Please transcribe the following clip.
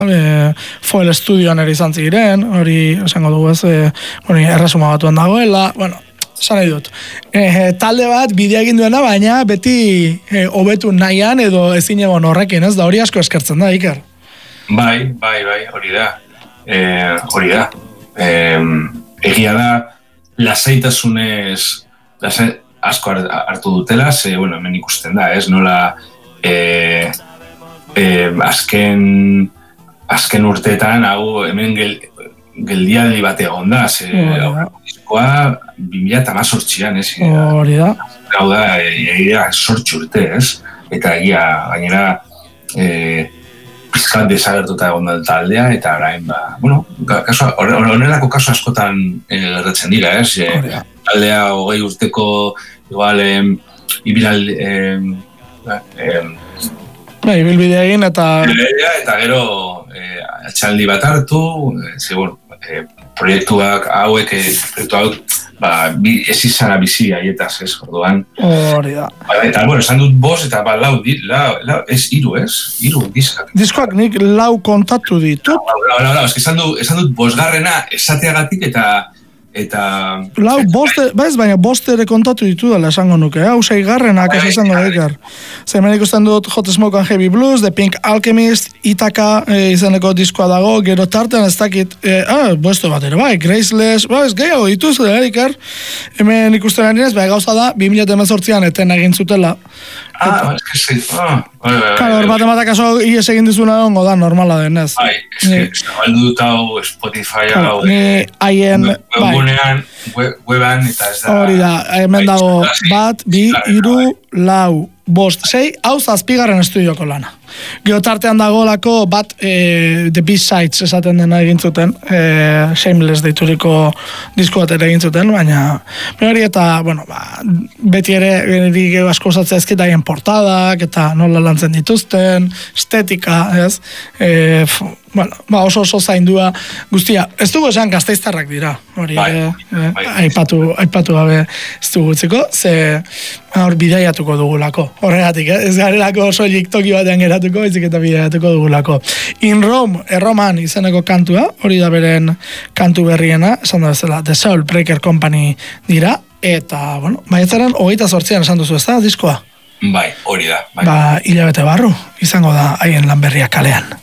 Foel Studioan ere izan ziren, hori esango dugu ez, erresuma batuan dagoela, bueno, esan nahi dut. Talde bat bidea egin duena, baina beti hobetu nahian edo ezin egon horrekin, ez da hori asko eskertzen da, Iker? Bai, hori da. Egia da, lasaitasunez asko hartu dutela, bueno, hemen ikusten da, ez, nola azken urteetan, hau hemen geldialdi bat egon da, diskoa 2018an, ez? Hori da. Hau da, egia sortxu urte, ez? Eta egia, gainera, pizkat desagertuta egon da taldea, eta orain, honelako kasu askotan gertatzen dira, ez? Taldea 20 urteko, igual, ibilbidea egin eta gero atxaldi bat hartu, proiektuak hauek ez izan bizi aietaz, ez, orduan. Hori da. Eta, esan dut bost eta lau, ez, hiru diskak. Diskoak nik lau kontatu ditut. Lau, esan dut bosgarrena esateagatik eta lau, baina bost ere kontatu ditu dela esango nuke, hau seigarrenak ez esango daikar. Zemen ikusten dut Hot Smoke and Heavy Blues, The Pink Alchemist, Itaka izeneko diskoa dago, gero tartean ez dakit, bostu bat ere, Graceless, ez gehiago dituz, Iker, hemen ikusten ari gauza da, 2018an eten egin zutela. Hor bat kaso ies egin dizuna ongo da, normala denez. Zabaldu dut hau Spotify hau haien weban eta ez da. Hori da, hemen dago bat, bi, hiru, lau, bost, sei, hau zazpigarren estudioko lana. Geotartean dagolako bat The B-Sides esaten dena egin zuten, Shameless deituriko disko bat ere egin zuten, baina hori eta, beti ere asko usatzea ezkita egin portadak eta nola lantzen dituzten, estetika, ez? Oso zaindua guztia. Ez dugu esan Gasteiztarrak dira, hori aipatu gabe ez dugu utziko, ze hor bidaiatuko dugulako. Horregatik, ez garelako soilik toki batean geratuko, ezik eta bidaiatuko dugulako. In Rome, Erroman izeneko kantua, hori da beren kantu berriena, esan da bezala, The Soul Breaker Company dira, eta, maiatzaren 28an esan duzu, ez da, diskoa? Bai, hori da. Hilabete barru, izango da haien lan berriak kalean.